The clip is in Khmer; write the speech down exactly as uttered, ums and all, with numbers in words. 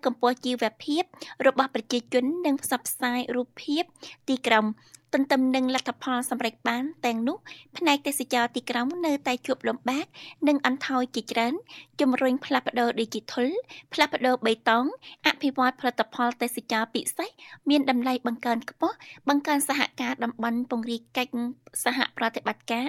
កម្ពស់ជីវភាពរបស់ប្រជាជននិងផ្សព្វផ្សាយរូបភាពទីក្រុងទន្ទឹមនឹងលទ្ធផលសម្រេចបានទាំងនោះផ្នែកទេសចរណ៍ទីក្រុងនៅតែជួបលំបាកនិងអន្ធោយជាច្រើនជំរុញផ្លាស់ប្ដូរ Digital ផ្លាស់ប្ដូរបៃតងអភិវឌ្ឍផលិតផលទេសចរណ៍ពិសេសមានតម្លៃបង្កើនខ្ពស់បង្កើនសហការតំបន់ពង្រីកកិច្ចសហប្រតិបត្តិការ